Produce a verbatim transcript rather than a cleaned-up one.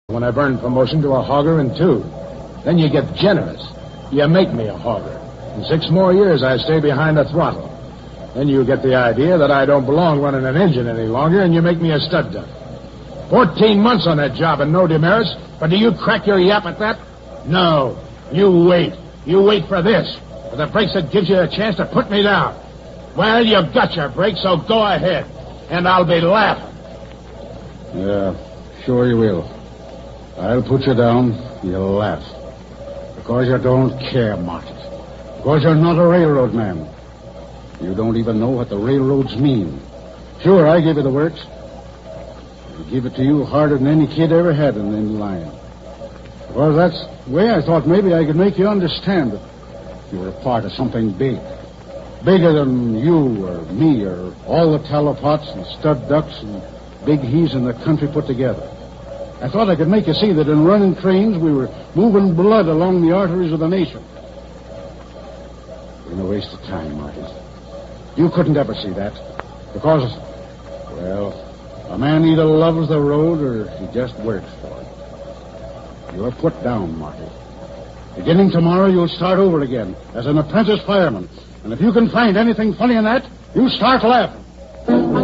When I burn promotion to a hogger in two. Then you get generous. You make me a hogger. In six more years, I stay behind the throttle. Then you get the idea that I don't belong running an engine any longer, and you make me a stud duck. Fourteen months on that job and no demerits, but do you crack your yap at that? No. You wait. You wait for this. For the brakes that gives you a chance to put me down. Well, you've got your brakes, so go ahead. And I'll be laughing. Yeah, sure you will. I'll put you down. You'll laugh. Because you don't care, Marty. Because you're not a railroad man. You don't even know what the railroads mean. Sure, I give you the works. I give it to you harder than any kid ever had in any line. Because that's the way I thought maybe I could make you understand that you were a part of something big. Bigger than you or me or all the talapots and stud ducks and big he's in the country put together. I thought I could make you see that in running trains we were moving blood along the arteries of the nation. It was a waste of time, Marty. You couldn't ever see that. Because, well, a man either loves the road or he just works for it. You're put down, Marty. Beginning tomorrow, you'll start over again as an apprentice fireman. And if you can find anything funny in that, you start laughing.